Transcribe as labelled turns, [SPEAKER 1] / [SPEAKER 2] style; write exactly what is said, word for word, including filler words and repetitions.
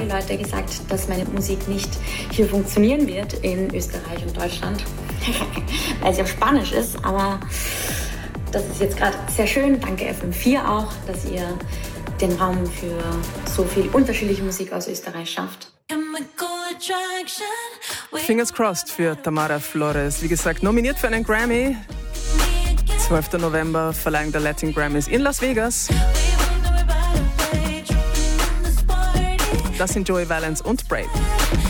[SPEAKER 1] viele Leute gesagt, dass meine Musik nicht hier funktionieren wird in Österreich und Deutschland, weil sie auf Spanisch ist. Aber das ist jetzt gerade sehr schön. Danke F M vier auch, dass ihr den Raum für so viel unterschiedliche Musik aus Österreich schafft.
[SPEAKER 2] Fingers crossed für Tamara Flores. Wie gesagt, nominiert für einen Grammy. zwölfter November, Verleihung der Latin Grammys in Las Vegas. Das sind Joey Valence und Braid.